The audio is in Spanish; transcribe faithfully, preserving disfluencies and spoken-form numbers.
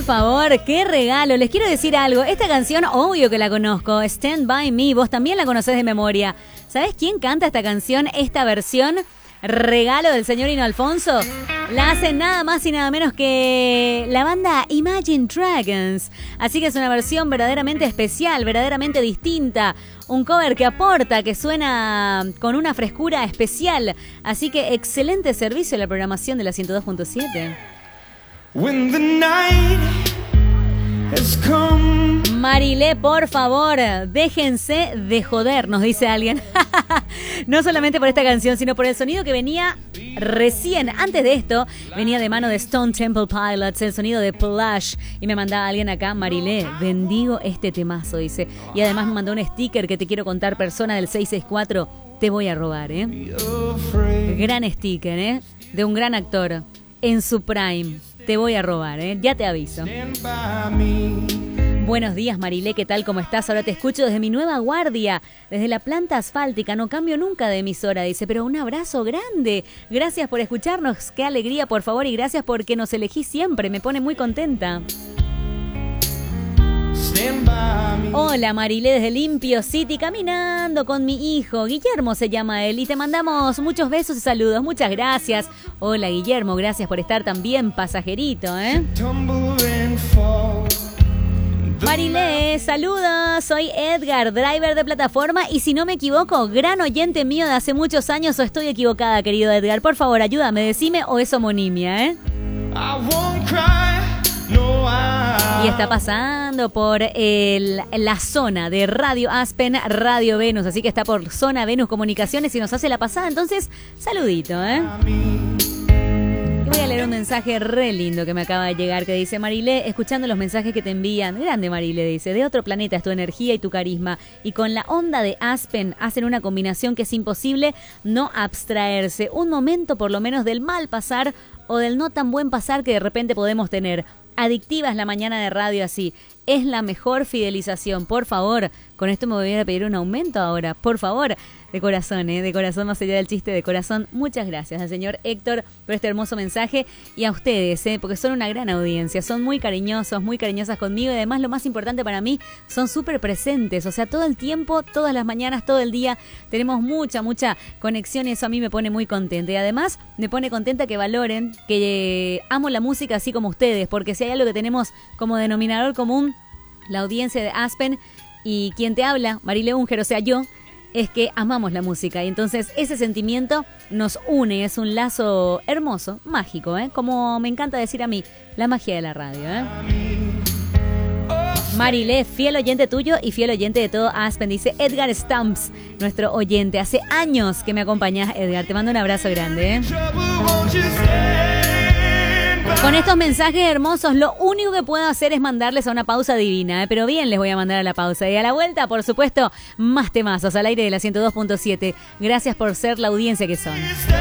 por favor, qué regalo. Les quiero decir algo. Esta canción, obvio que la conozco. Stand By Me, vos también la conocés de memoria. ¿Sabés quién canta esta canción, esta versión? Regalo del señor Hino Alfonso. La hace nada más y nada menos que la banda Imagine Dragons. Así que es una versión verdaderamente especial, verdaderamente distinta. Un cover que aporta, que suena con una frescura especial. Así que excelente servicio en la programación de la ciento dos punto siete. When the night has come. Marilé, por favor, déjense de joder, nos dice alguien. No solamente por esta canción, sino por el sonido que venía recién. Antes de esto, venía de mano de Stone Temple Pilots, el sonido de Plush. Y me mandaba alguien acá, Marilé, bendigo este temazo, dice. Y además me mandó un sticker que te quiero contar, persona del seis seis cuatro, te voy a robar, ¿eh? Gran sticker, ¿eh? De un gran actor en su prime. Te voy a robar, ¿eh? Ya te aviso. Buenos días, Marilé, ¿qué tal? ¿Cómo estás? Ahora te escucho desde mi nueva guardia, desde la planta asfáltica. No cambio nunca de emisora, dice, pero un abrazo grande. Gracias por escucharnos, qué alegría, por favor, y gracias porque nos elegís siempre, me pone muy contenta. Hola, Marilé, desde Limpio City, caminando con mi hijo. Guillermo se llama él y te mandamos muchos besos y saludos. Muchas gracias. Hola, Guillermo, gracias por estar también pasajerito, ¿eh? Marilé, saludos, soy Edgar, driver de plataforma y si no me equivoco, gran oyente mío de hace muchos años o estoy equivocada, querido Edgar. Por favor, ayúdame, decime o es homonimia, ¿eh? Y está pasando por el, la zona de Radio Aspen, Radio Venus, así que está por Zona Venus Comunicaciones y nos hace la pasada, entonces, saludito, ¿eh? Voy a leer un mensaje re lindo que me acaba de llegar que dice: Marilé, escuchando los mensajes que te envían, grande Marilé, dice, de otro planeta es tu energía y tu carisma y con la onda de Aspen hacen una combinación que es imposible no abstraerse un momento por lo menos del mal pasar o del no tan buen pasar que de repente podemos tener. Adictiva es la mañana de radio así. Es la mejor fidelización. Por favor, con esto me voy a pedir un aumento ahora. Por favor, de corazón, ¿eh? De corazón, más allá del chiste, de corazón. Muchas gracias al señor Héctor por este hermoso mensaje y a ustedes, ¿eh? Porque son una gran audiencia. Son muy cariñosos, muy cariñosas conmigo y además lo más importante para mí, son súper presentes. O sea, todo el tiempo, todas las mañanas, todo el día, tenemos mucha, mucha conexión y eso a mí me pone muy contenta. Y además me pone contenta que valoren que eh, amo la música así como ustedes, porque si hay algo que tenemos como denominador común, la audiencia de Aspen y quien te habla, Marilé Unger, o sea yo, es que amamos la música y entonces ese sentimiento nos une, es un lazo hermoso, mágico, ¿eh? Como me encanta decir a mí, la magia de la radio, ¿eh? Marilé, fiel oyente tuyo y fiel oyente de todo Aspen, dice Edgar Stumps, nuestro oyente, hace años que me acompañas, Edgar, te mando un abrazo grande, ¿eh? Con estos mensajes hermosos, lo único que puedo hacer es mandarles a una pausa divina, ¿eh? Pero bien les voy a mandar a la pausa. Y a la vuelta, por supuesto, más temazos al aire de la ciento dos punto siete. Gracias por ser la audiencia que son.